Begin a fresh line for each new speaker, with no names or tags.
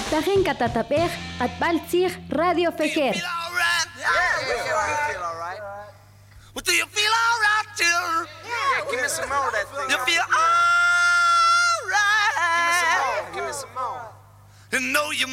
Tajen katatapej atbaltzig Radio Fejer.
We feel all right. Well, do you feel all right, children?
Yeah, give me some more of that thing.
You feel all right.
Give me some more.
You know you